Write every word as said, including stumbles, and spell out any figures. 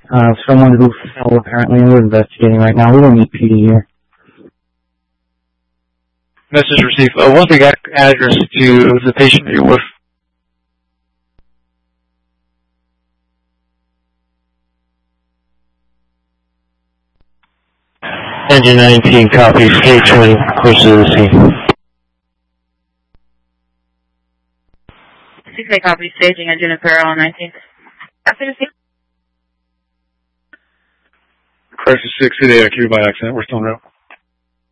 Uh, someone who fell apparently, and we're investigating right now. We don't need P D here. Message received. Uh, what's the exact address to the patient that you're with? Engine nineteen copies, K twenty, close to the scene. six A copy, staging engine apparel on nineteenth. After the scene. Crisis six, hit A I Q by accident. We're still on route.